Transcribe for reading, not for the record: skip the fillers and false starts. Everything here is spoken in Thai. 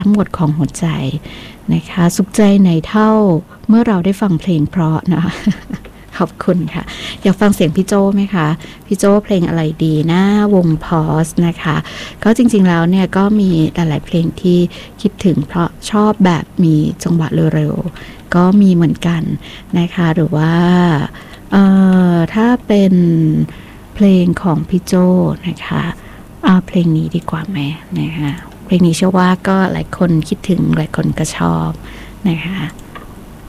ทั้งหมดของหัวใจนะคะสุขใจไหนเท่าเมื่อเราได้ฟังเพลงเพราะนะขอบคุณค่ะอยากฟังเสียงพี่โจ้ไหมคะพี่โจ้เพลงอะไรดีนะวงพอสนะคะก็จริงๆแล้วเนี่ยก็มีหลายๆเพลงที่คิดถึงเพราะชอบแบบมีจังหวะเร็วๆก็มีเหมือนกันนะคะหรือว่าถ้าเป็นเพลงของพี่โจ้นะคะเพลงนี้ดีกว่าไหมนะคะเพลงนี้เชื่อว่าก็หลายคนคิดถึงหลายคนก็ชอบนะคะ